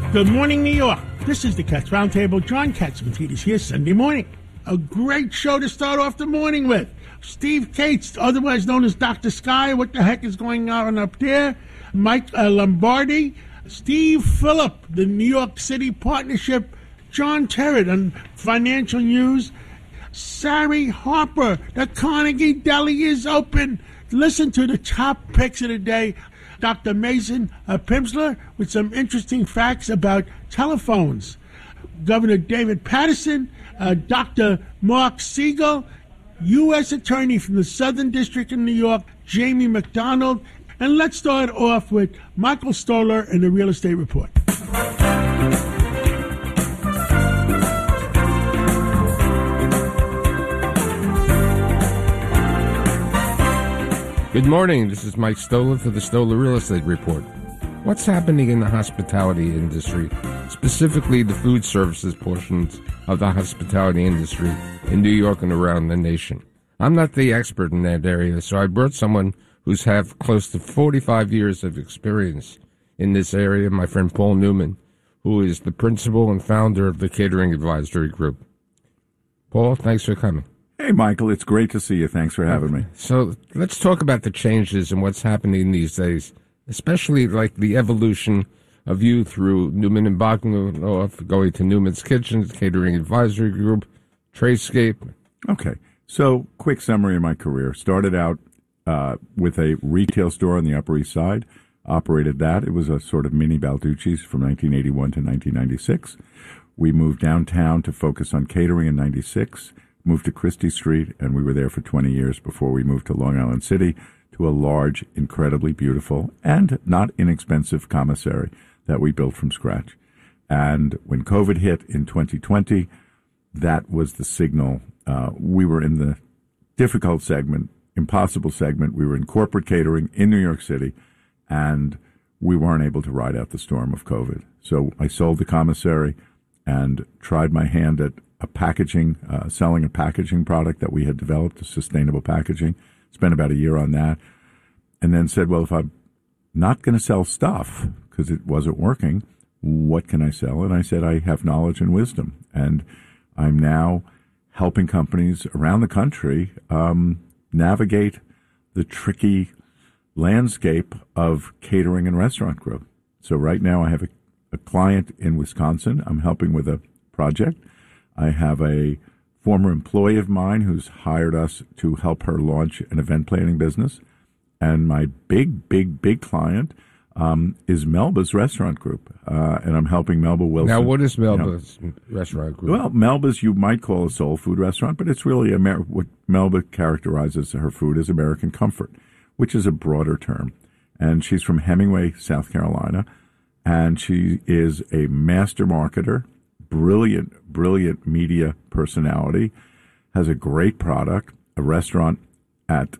Good morning, New York. This is the Cats Roundtable. John Catsimatidis here Sunday morning. A great show to start off the morning with. Steve Cates, otherwise known as Dr. Sky. What the heck is going on up there? Mike Lombardi. Steve Phillip, the New York City Partnership. John Terrett on Financial News. Sari Harper, the Carnegie Deli is open. Listen to the top picks of the day. Dr. Mason Pimsler with some interesting facts about telephones. Governor David Paterson, Dr. Mark Siegel, U.S. Attorney from the Southern District of New York, Jamie McDonald. And let's start off with Michael Stoller and the Real Estate Report. Good morning. This is Mike Stoller for the Stoller Real Estate Report. What's happening in the hospitality industry, specifically the food services portions of the hospitality industry in New York and around the nation? I'm not the expert in that area, so I brought someone who's have close to 45 years of experience in this area, my friend Paul Newman, who is the principal and founder of the Catering Advisory Group. Paul, thanks for coming. Hey, Michael, it's great to see you. Thanks for having me. So let's talk about the changes and what's happening these days, especially like the evolution of you through Newman and Bogdanoff, going to Newman's Kitchen, Catering Advisory Group, Tradescape. Okay, so quick summary of my career. Started out with a retail store on the Upper East Side, operated that. It was a sort of mini Balducci's from 1981 to 1996. We moved downtown to focus on catering in 96. Moved to Christie Street, and we were there for 20 years before we moved to Long Island City to a large, incredibly beautiful, and not inexpensive commissary that we built from scratch. And when COVID hit in 2020, that was the signal. We were in the difficult segment, impossible segment. We were in corporate catering in New York City, and we weren't able to ride out the storm of COVID. So I sold the commissary and tried my hand at selling a packaging product that we had developed, a sustainable packaging. Spent about a year on that, and then said, well, if I'm not going to sell stuff because it wasn't working, what can I sell? And I said, I have knowledge and wisdom, and I'm now helping companies around the country navigate the tricky landscape of catering and restaurant growth. So right now I have a client in Wisconsin. I'm helping with a project. I have a former employee of mine who's hired us to help her launch an event planning business. And my big client is Melba's Restaurant Group. And I'm helping Melba Wilson. Now, what is Melba's Restaurant Group? Well, Melba's you might call a soul food restaurant, but it's really what Melba characterizes her food as American comfort, which is a broader term. And she's from Hemingway, South Carolina. And she is a master marketer. Brilliant media personality, has a great product, a restaurant at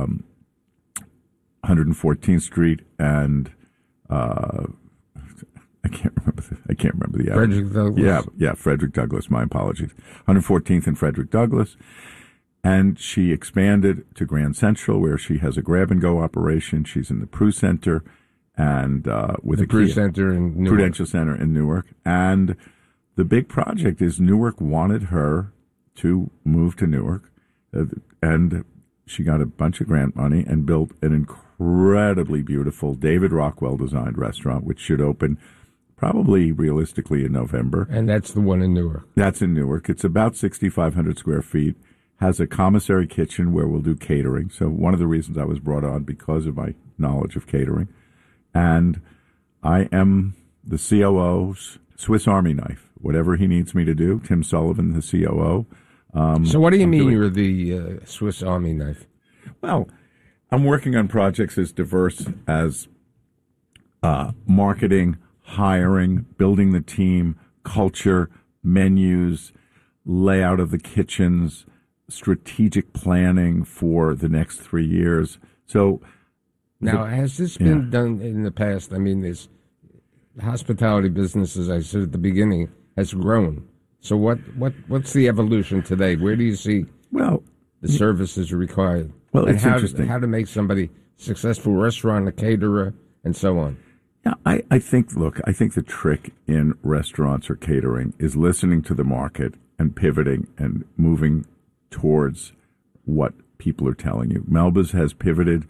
114th Street and I can't remember the address. Frederick Douglass. Yeah, Frederick Douglass. My apologies. 114th and Frederick Douglass. And she expanded to Grand Central, where she has a grab-and-go operation. She's in the Prue Center and with the Prue Center in Newark. Prudential Center in Newark. And the big project is Newark wanted her to move to Newark, and she got a bunch of grant money and built an incredibly beautiful David Rockwell designed restaurant, which should open probably realistically in November. And that's the one in Newark. That's in Newark. It's about 6,500 square feet, has a commissary kitchen where we'll do catering. So one of the reasons I was brought on because of my knowledge of catering. And I am the COO's Swiss Army knife. Whatever he needs me to do, Tim Sullivan, the COO. So what do you mean you're the Swiss Army knife? Well, I'm working on projects as diverse as marketing, hiring, building the team, culture, menus, layout of the kitchens, strategic planning for the next 3 years. So now, has this been done in the past? I mean, this hospitality business, as I said at the beginning, has grown. So what's the evolution today? Where do you see the services required? Well, it's interesting. How to make somebody a successful restaurant, a caterer, and so on. Yeah, I think the trick in restaurants or catering is listening to the market and pivoting and moving towards what people are telling you. Melba's has pivoted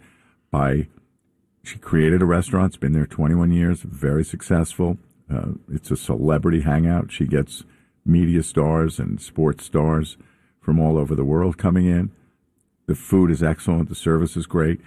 she created a restaurant. It's been there 21 years, very successful. It's a celebrity hangout. She gets media stars and sports stars from all over the world coming in. The food is excellent. The service is great.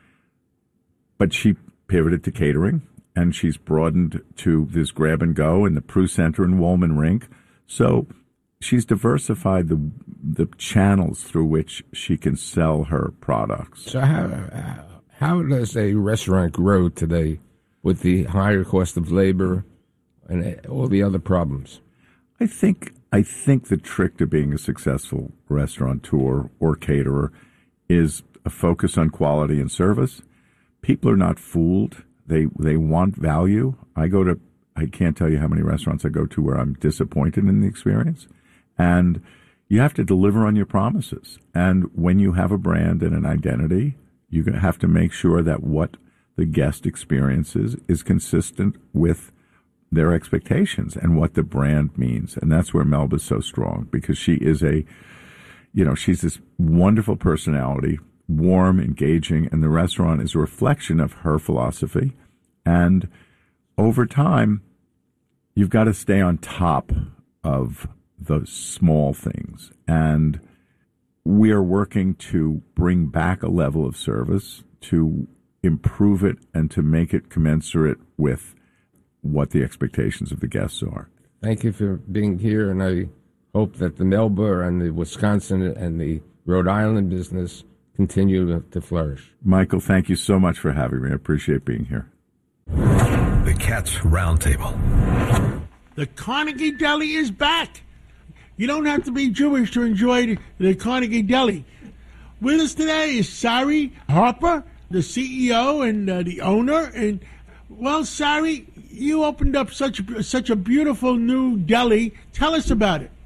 But she pivoted to catering, and she's broadened to this Grab and Go and the Prue Center and Woolman Rink. So she's diversified the channels through which she can sell her products. So how does a restaurant grow today with the higher cost of labor and all the other problems? I think the trick to being a successful restaurateur or caterer is a focus on quality and service. People are not fooled. They want value. I can't tell you how many restaurants I go to where I'm disappointed in the experience. And you have to deliver on your promises. And when you have a brand and an identity, you have to make sure that what the guest experiences is consistent with their expectations and what the brand means. And that's where Melba's so strong, because she is she's this wonderful personality, warm, engaging, and the restaurant is a reflection of her philosophy. And over time, you've got to stay on top of the small things. And we are working to bring back a level of service, to improve it, and to make it commensurate with what the expectations of the guests are. Thank you for being here, and I hope that the Melba and the Wisconsin and the Rhode Island business continue to flourish. Michael, thank you so much for having me. I appreciate being here. The Cats Roundtable. The Carnegie Deli is back. You don't have to be Jewish to enjoy the Carnegie Deli. With us today is Sari Harper, the CEO and the owner. And, well, Sari, you opened up such a beautiful new deli. Tell us about it.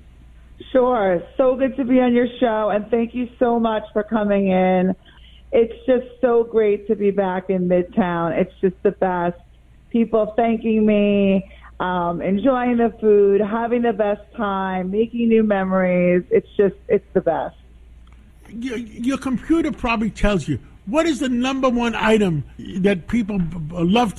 Sure. So good to be on your show, and thank you so much for coming in. It's just so great to be back in Midtown. It's just the best. People thanking me, enjoying the food, having the best time, making new memories. It's the best. Your computer probably tells you, what is the number one item that people love?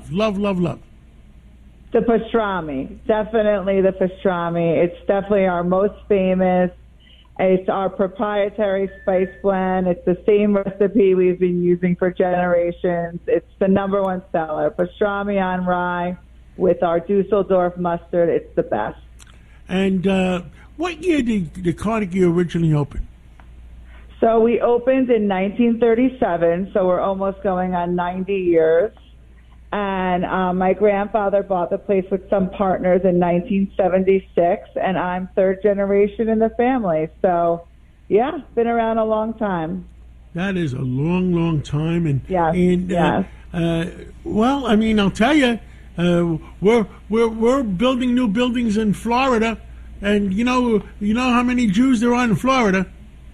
The pastrami. Definitely the pastrami. It's definitely our most famous. It's our proprietary spice blend. It's the same recipe we've been using for generations. It's the number one seller. Pastrami on rye with our Dusseldorf mustard. It's the best. And what year did the Carnegie originally open? So we opened in 1937, so we're almost going on 90 years. And my grandfather bought the place with some partners in 1976, and I'm third generation in the family. So, yeah, been around a long time. That is a long, long time. And, yes. Well, I mean, I'll tell you, we're building new buildings in Florida, and you know how many Jews there are in Florida.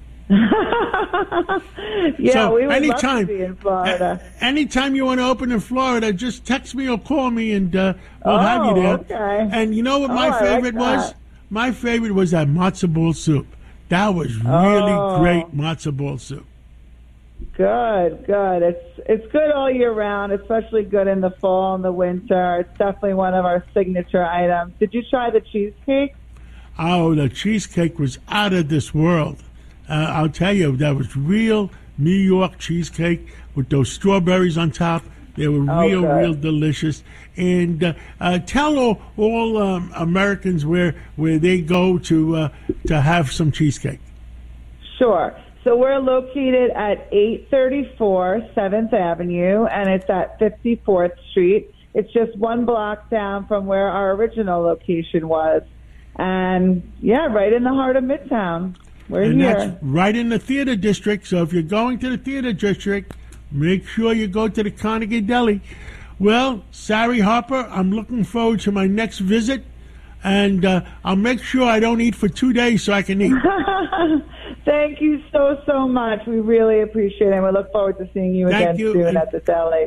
Yeah, so we would anytime, love to be in Florida. Anytime you want to open in Florida, just text me or call me, and we'll have you there. Okay. And you know what my favorite was? My favorite was that matzo ball soup. That was really great matzo ball soup. Good. It's good all year round, especially good in the fall and the winter. It's definitely one of our signature items. Did you try the cheesecake? Oh, the cheesecake was out of this world. I'll tell you, that was real New York cheesecake with those strawberries on top. They were real delicious. And tell all Americans where they go to have some cheesecake. Sure. So we're located at 834 7th Avenue, and it's at 54th Street. It's just one block down from where our original location was. And, yeah, right in the heart of Midtown. We're here. That's right in the theater district. So if you're going to the theater district, make sure you go to the Carnegie Deli. Well, Sari Harper, I'm looking forward to my next visit. And I'll make sure I don't eat for 2 days so I can eat. Thank you so much. We really appreciate it. And we look forward to seeing you again soon at the deli.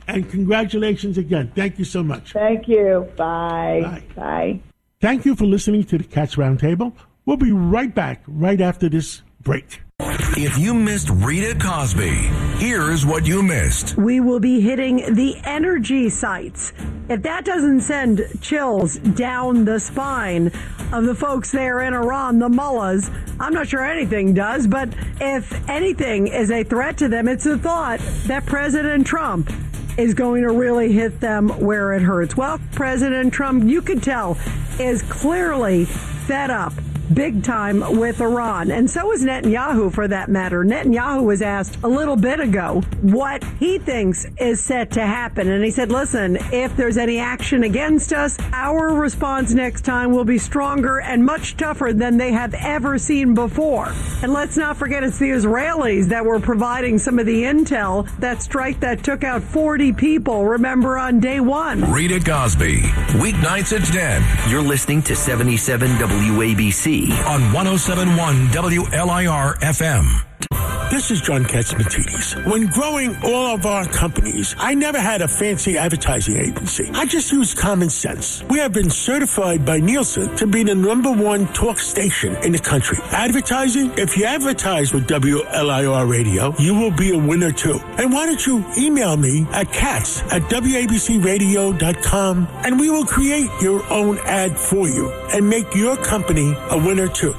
And congratulations again. Thank you so much. Thank you. Bye. Bye. Thank you for listening to the Cats Roundtable. We'll be right back right after this break. If you missed Rita Cosby, here's what you missed. We will be hitting the energy sites. If that doesn't send chills down the spine of the folks there in Iran, the mullahs, I'm not sure anything does, but if anything is a threat to them, it's the thought that President Trump is going to really hit them where it hurts. Well, President Trump, you could tell, is clearly fed up big time with Iran. And so is Netanyahu, for that matter. Netanyahu was asked a little bit ago what he thinks is set to happen. And he said, listen, if there's any action against us, our response next time will be stronger and much tougher than they have ever seen before. And let's not forget, it's the Israelis that were providing some of the intel, that strike that took out 40 people, remember, on day one. Rita Cosby, weeknights at 10. You're listening to 77 WABC. On 107.1 WLIR FM. This is John Katsimatidis. When growing all of our companies, I never had a fancy advertising agency. I just used common sense. We have been certified by Nielsen to be the #1 talk station in the country. Advertising? If you advertise with WLIR Radio, you will be a winner too. And why don't you email me at cats@wabcradio.com and we will create your own ad for you and make your company a winner too.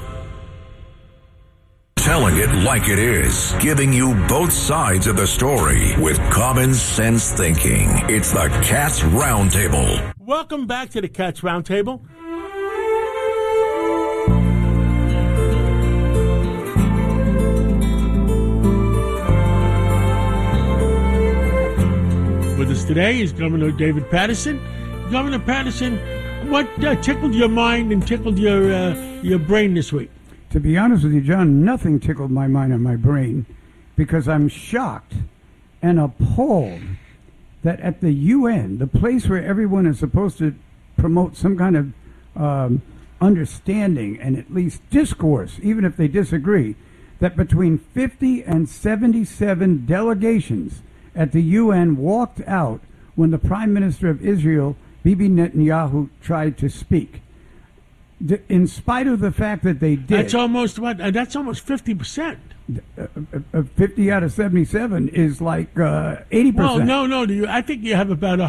Telling it like it is, giving you both sides of the story with common sense thinking. It's the Cats Roundtable. Welcome back to the Cats Roundtable. With us today is Governor David Paterson. Governor Paterson, what tickled your mind and tickled your brain this week? To be honest with you, John, nothing tickled my mind or my brain, because I'm shocked and appalled that at the UN, the place where everyone is supposed to promote some kind of understanding and at least discourse, even if they disagree, that between 50 and 77 delegations at the UN walked out when the Prime Minister of Israel, Bibi Netanyahu, tried to speak. In spite of the fact that they did. That's almost what? That's almost 50%. 50 out of 77 is like 80%. Well, no. I think you have about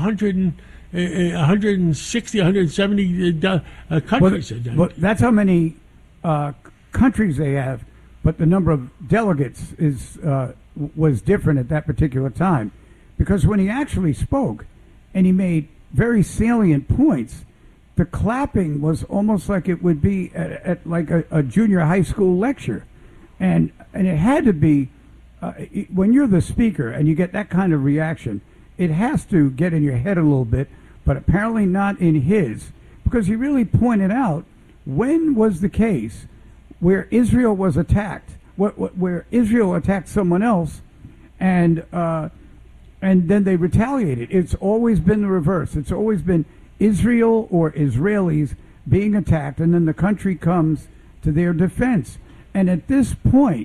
160, 170 countries. But that's how many countries they have. But the number of delegates was different at that particular time, because when he actually spoke and he made very salient points, the clapping was almost like it would be at like a junior high school lecture. And it had to be, when you're the speaker and you get that kind of reaction, it has to get in your head a little bit, but apparently not in his, because he really pointed out when was the case where Israel was attacked, where Israel attacked someone else, and then they retaliated. It's always been the reverse. It's always been Israel or Israelis being attacked, and then the country comes to their defense. And at this point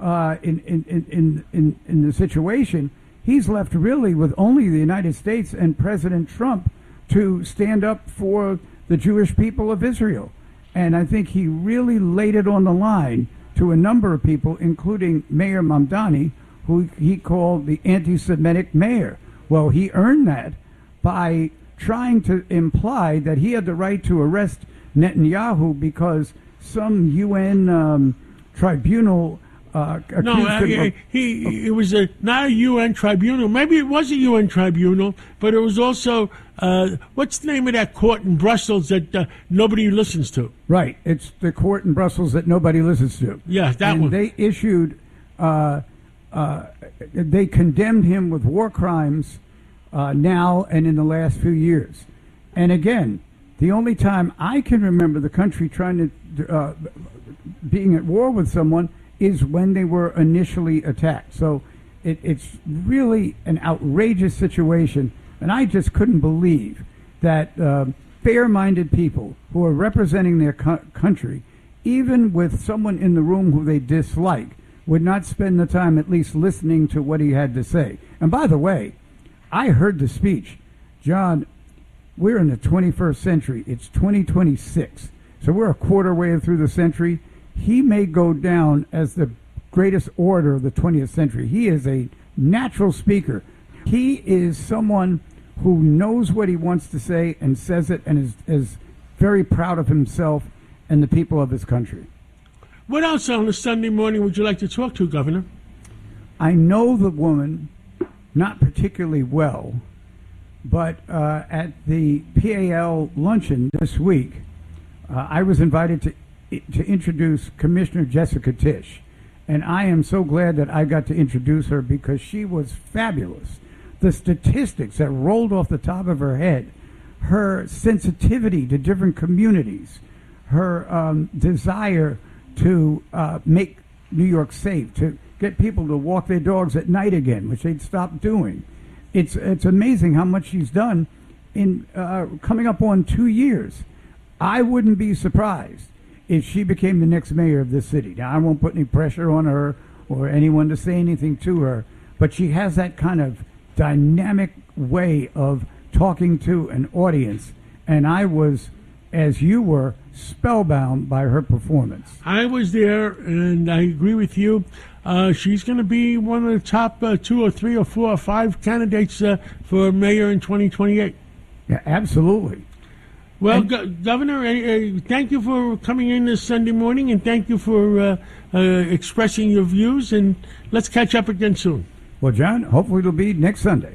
in the situation, he's left really with only the United States and President Trump to stand up for the Jewish people of Israel. And I think he really laid it on the line to a number of people, including Mayor Mamdani, who he called the anti-Semitic mayor. Well, he earned that by trying to imply that he had the right to arrest Netanyahu because some UN tribunal accused him of... It was not a UN tribunal. Maybe it was a UN tribunal, but it was also, what's the name of that court in Brussels that nobody listens to? Right. It's the court in Brussels that nobody listens to. Yeah, that one. They issued, they condemned him with war crimes now and in the last few years. And again, the only time I can remember the country trying to being at war with someone is when they were initially attacked. So it's really an outrageous situation, and I just couldn't believe that fair-minded people who are representing their country, even with someone in the room who they dislike, would not spend the time at least listening to what he had to say. And by the way, I heard the speech. John, we're in the 21st century. It's 2026. So we're a quarter way through the century. He may go down as the greatest orator of the 20th century. He is a natural speaker. He is someone who knows what he wants to say and says it and is very proud of himself and the people of his country. What else on a Sunday morning would you like to talk to, Governor? I know the woman not particularly well, but at the PAL luncheon this week, I was invited to introduce Commissioner Jessica Tisch. And I am so glad that I got to introduce her because she was fabulous. The statistics that rolled off the top of her head, her sensitivity to different communities, her desire to make New York safe, to get people to walk their dogs at night again, which they'd stopped doing. It's amazing how much she's done in coming up on 2 years. I wouldn't be surprised if she became the next mayor of this city. Now, I won't put any pressure on her or anyone to say anything to her, but she has that kind of dynamic way of talking to an audience, and I was, as you were, spellbound by her performance. I was there, and I agree with you. She's going to be one of the top 2 or 3 or 4 or 5 candidates for mayor in 2028. Yeah, absolutely. Well, Governor, thank you for coming in this Sunday morning, and thank you for expressing your views, and let's catch up again soon. Well, John, hopefully it'll be next Sunday.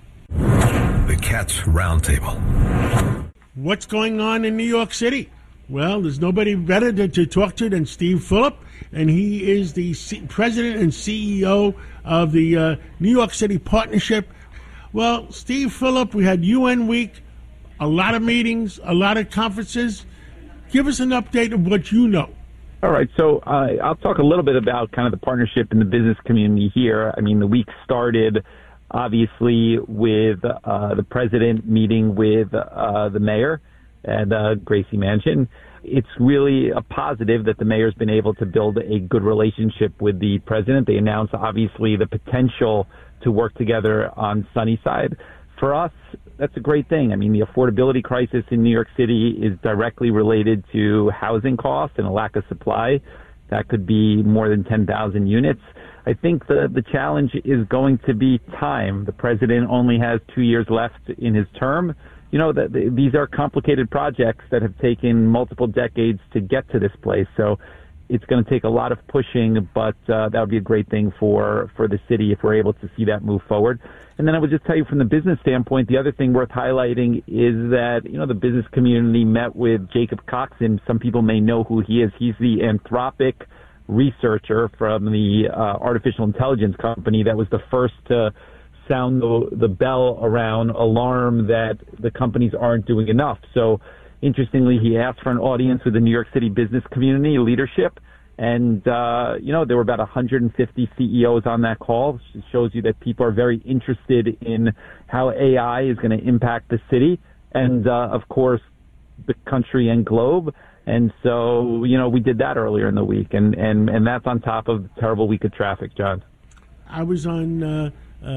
The Cats Roundtable. What's going on in New York City? Well, there's nobody better to talk to than Steve Phillip, and he is the president and CEO of the New York City Partnership. Well, Steve Phillip, we had UN Week, a lot of meetings, a lot of conferences. Give us an update of what you know. All right, so I'll talk a little bit about kind of the partnership in the business community here. I mean, the week started, obviously, with the president meeting with the mayor and Gracie Mansion. It's really a positive that the mayor's been able to build a good relationship with the president. They announced, obviously, the potential to work together on Sunnyside. For us, that's a great thing. I mean, the affordability crisis in New York City is directly related to housing costs and a lack of supply. That could be more than 10,000 units. I think the challenge is going to be time. The president only has 2 years left in his term. You know, these are complicated projects that have taken multiple decades to get to this place. So it's going to take a lot of pushing, but that would be a great thing for the city if we're able to see that move forward. And then I would just tell you from the business standpoint, the other thing worth highlighting is that, you know, the business community met with Jacob Coxon. Some people may know who he is. He's the Anthropic researcher from the artificial intelligence company that was the first to sound the bell around alarm that the companies aren't doing enough. So interestingly, he asked for an audience with the New York City business community leadership. And, you know, there were about 150 CEOs on that call. It shows you that people are very interested in how AI is going to impact the city and, of course, the country and globe. And so, you know, we did that earlier in the week. And that's on top of the terrible week of traffic, John. I was on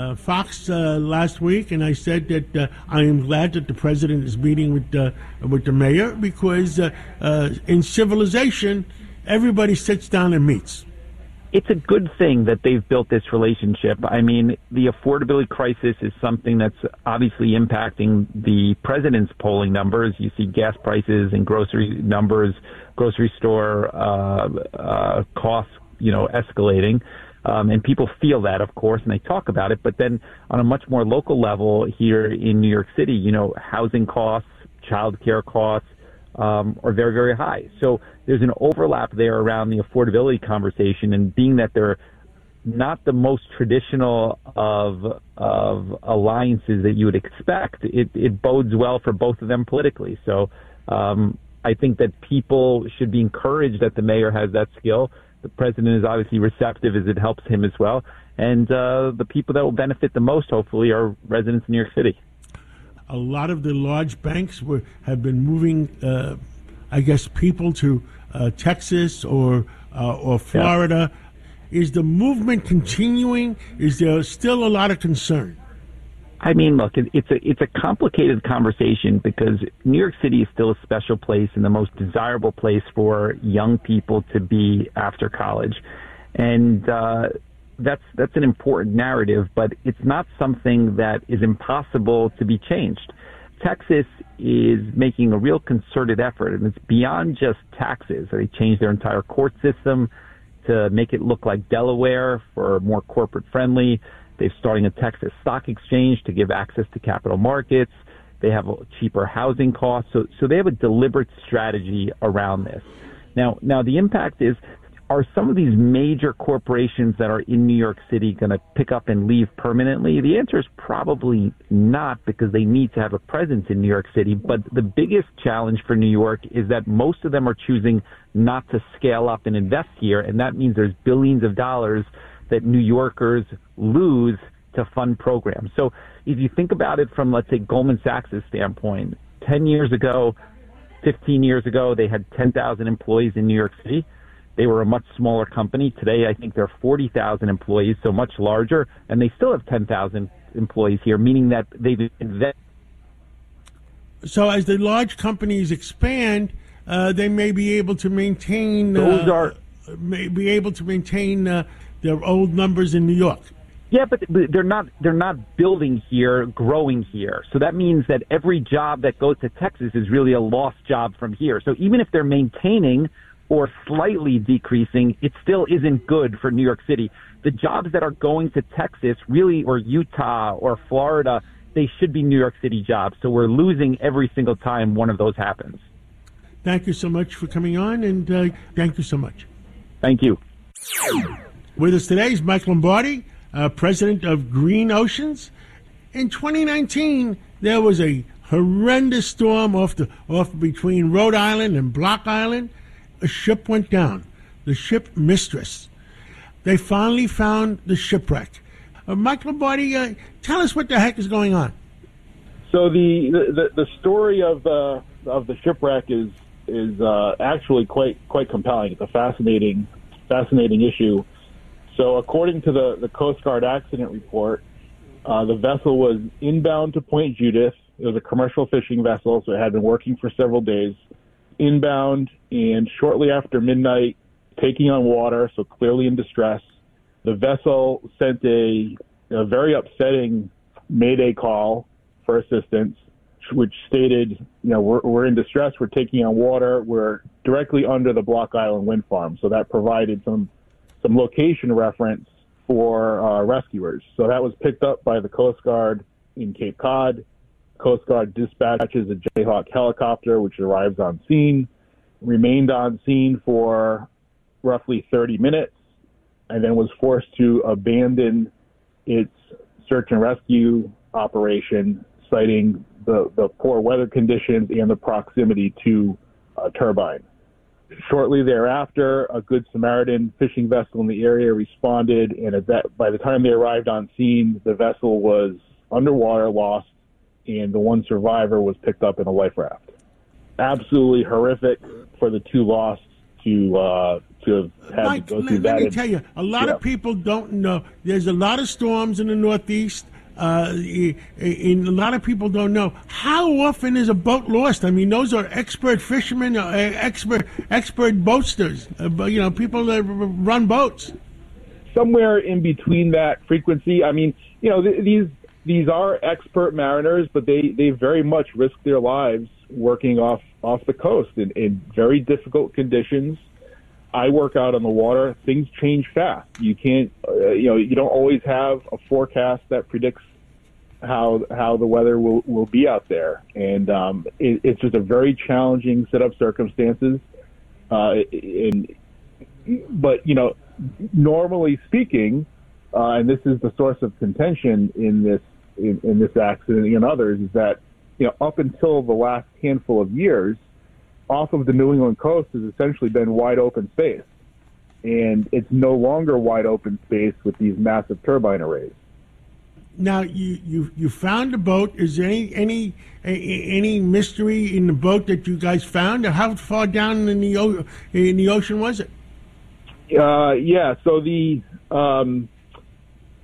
Fox last week, and I said that I am glad that the president is meeting with the mayor because in civilization, everybody sits down and meets. It's a good thing that they've built this relationship. I mean, the affordability crisis is something that's obviously impacting the president's polling numbers. You see gas prices and grocery numbers, grocery store costs, you know, escalating. And people feel that, of course, and they talk about it. But then on a much more local level here in New York City, you know, housing costs, childcare costs, are very, very high. So there's an overlap there around the affordability conversation, and being that they're not the most traditional of alliances that you would expect, it bodes well for both of them politically. So I think that people should be encouraged that the mayor has that skill. The president is obviously receptive as it helps him as well. And the people that will benefit the most, hopefully, are residents in New York City. A lot of the large banks have been moving, I guess, people to Texas or Florida. Yeah. Is the movement continuing? Is there still a lot of concern? I mean, look, it's a complicated conversation because New York City is still a special place and the most desirable place for young people to be after college, and that's an important narrative. But it's not something that is impossible to be changed. Texas is making a real concerted effort, and it's beyond just taxes. They changed their entire court system to make it look like Delaware for more corporate friendly. They're starting a Texas stock exchange to give access to capital markets. They have cheaper housing costs. So they have a deliberate strategy around this. Now the impact is, are some of these major corporations that are in New York City going to pick up and leave permanently? The answer is probably not, because they need to have a presence in New York City. But the biggest challenge for New York is that most of them are choosing not to scale up and invest here, and that means there's billions of dollars that New Yorkers lose to fund programs. So if you think about it from, let's say, Goldman Sachs' standpoint, 10 years ago, 15 years ago, they had 10,000 employees in New York City. They were a much smaller company. Today, I think they're 40,000 employees, so much larger, and they still have 10,000 employees here, meaning that they've invested. So as the large companies expand, they may be able to maintain their old numbers in New York. Yeah, but they're not building here, growing here. So that means that every job that goes to Texas is really a lost job from here. So even if they're maintaining or slightly decreasing, it still isn't good for New York City. The jobs that are going to Texas, really, or Utah or Florida, they should be New York City jobs. So we're losing every single time one of those happens. Thank you so much for coming on, and thank you so much. Thank you. With us today is Mike Lombardi, president of Green Oceans. In 2019, there was a horrendous storm off between Rhode Island and Block Island. A ship went down, the ship Mistress. They finally found the shipwreck. Mike Lombardi, tell us what the heck is going on. So the story of the shipwreck is actually quite compelling. It's a fascinating issue. So according to the Coast Guard accident report, the vessel was inbound to Point Judith. It was a commercial fishing vessel, so it had been working for several days. Inbound, and shortly after midnight, taking on water, so clearly in distress, the vessel sent a very upsetting mayday call for assistance, which stated, we're in distress, we're taking on water, we're directly under the Block Island wind farm. So that provided some location reference for rescuers. So that was picked up by the Coast Guard in Cape Cod. Coast Guard dispatches a Jayhawk helicopter, which arrives on scene, remained on scene for roughly 30 minutes, and then was forced to abandon its search and rescue operation, citing the poor weather conditions and the proximity to a turbine. Shortly thereafter, a Good Samaritan fishing vessel in the area responded, and by the time they arrived on scene, the vessel was underwater, lost, and the one survivor was picked up in a life raft. Absolutely horrific for the two lost to have had Mike, to go through that. Let me tell you, a lot of people don't know. There's a lot of storms in the Northeast. A lot of people don't know how often is a boat lost. I mean, those are expert fishermen, expert boatsters. People that run boats. Somewhere in between that frequency. I mean, these are expert mariners, but they very much risk their lives working off the coast in very difficult conditions. I work out on the water. Things change fast. You can't, you don't always have a forecast that predicts how the weather will be out there. And it's just a very challenging set of circumstances. But normally speaking, and this is the source of contention in this accident and others, is that up until the last handful of years, off of the New England coast has essentially been wide open space, and it's no longer wide open space with these massive turbine arrays. Now you found the boat. Is there any mystery in the boat that you guys found? Or how far down in the ocean was it? Yeah. So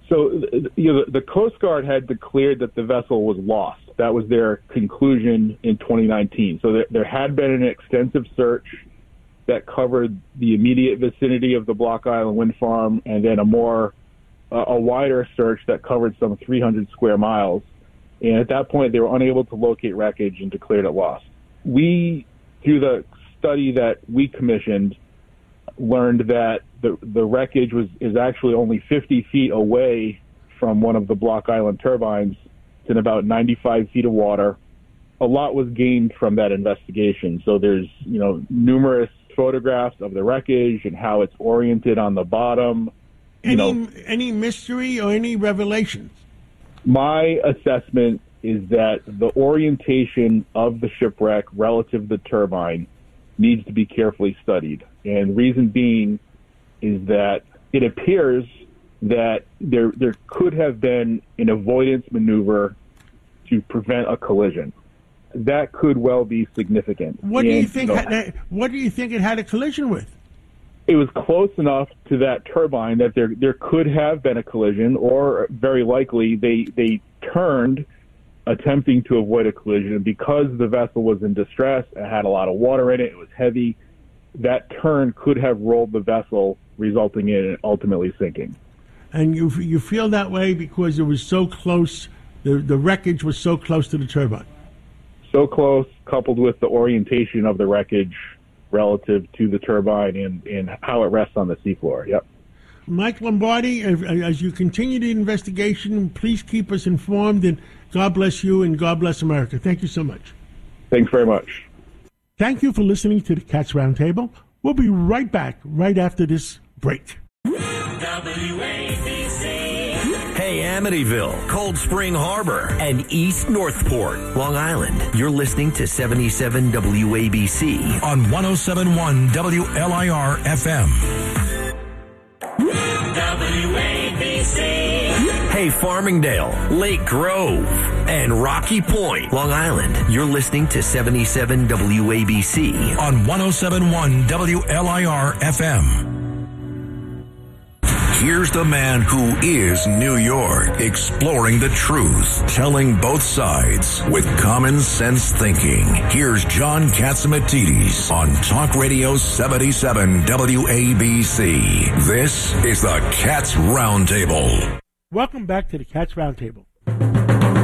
So, the Coast Guard had declared that the vessel was lost. That was their conclusion in 2019. So there had been an extensive search that covered the immediate vicinity of the Block Island wind farm, and then a wider search that covered some 300 square miles. And at that point, they were unable to locate wreckage and declared it lost. We, through the study that we commissioned, learned that the wreckage is actually only 50 feet away from one of the Block Island turbines. It's in about 95 feet of water. A lot was gained from that investigation. So there's, numerous photographs of the wreckage and how it's oriented on the bottom. Any mystery or any revelations? My assessment is that the orientation of the shipwreck relative to the turbine needs to be carefully studied. And reason being is that it appears that there could have been an avoidance maneuver to prevent a collision. That could well be significant. What do you think it had a collision with? It was close enough to that turbine that there could have been a collision, or very likely they turned attempting to avoid a collision. And because the vessel was in distress, it had a lot of water in it, it was heavy, that turn could have rolled the vessel, resulting in it ultimately sinking. And you feel that way because it was so close, the wreckage was so close to the turbine? So close, coupled with the orientation of the wreckage relative to the turbine and how it rests on the seafloor. Yep. Mike Lombardi, as you continue the investigation, please keep us informed, and God bless you and God bless America. Thank you so much. Thanks very much. Thank you for listening to the Cats Roundtable. We'll be right back right after this break. Hey, Amityville, Cold Spring Harbor, and East Northport, Long Island. You're listening to 77 WABC on 107.1 WLIR FM. WABC. Hey, Farmingdale, Lake Grove, and Rocky Point, Long Island. You're listening to 77 WABC on 107.1 WLIR FM. Here's the man who is New York, exploring the truth, telling both sides with common sense thinking. Here's John Catsimatidis on Talk Radio 77 WABC. This is the Cats Roundtable. Welcome back to the Cats Roundtable.